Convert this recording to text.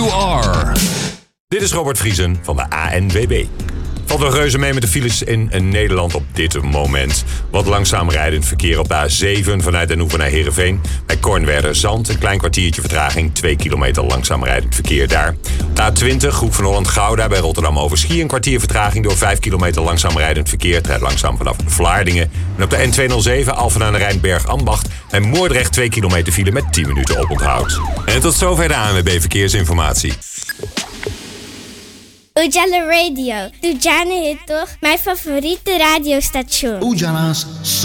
You Are. Dit is Robert Vriesen van de ANWB. Valt wel reuze mee met de files in Nederland op dit moment. Wat langzaam rijdend verkeer op de A7 vanuit Den Hoeven naar Heerenveen. Bij Kornwerder-Zand een klein kwartiertje vertraging. 2 kilometer langzaam rijdend verkeer daar. De A20 Hoek van Holland-Gouda bij Rotterdam-Overschie. Een kwartier vertraging door 5 kilometer langzaam rijdend verkeer. Het rijdt langzaam vanaf Vlaardingen. En op de N207 Alphen aan de Rijn Bergambacht. Bij Moordrecht 2 kilometer file met 10 minuten oponthoud. En tot zover de ANWB Verkeersinformatie. Ujala Radio. Ujana is toch mijn favoriete radiostation. Ujala's